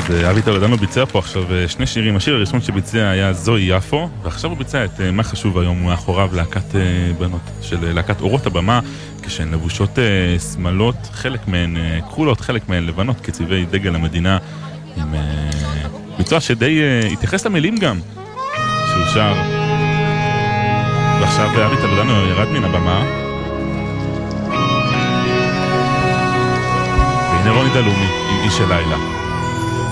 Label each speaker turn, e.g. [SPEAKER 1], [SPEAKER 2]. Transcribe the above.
[SPEAKER 1] אז אבי טולדנו ביצע פה עכשיו שני שירים. השיר הראשון שביצע היה זוהי יפו, ועכשיו הוא ביצע את מה חשוב היום מאחוריו, להקת בנות של להקת אורות הבמה, כשהן לבושות שמלות, חלק מהן כחולות, חלק מהן לבנות, כצבעי דגל המדינה, עם ביצוע שדי התייחס למילים גם שהוא שר. ועכשיו אבי טולדנו ירד מן הבמה, והנה רוני דלומי עם איש הלילה.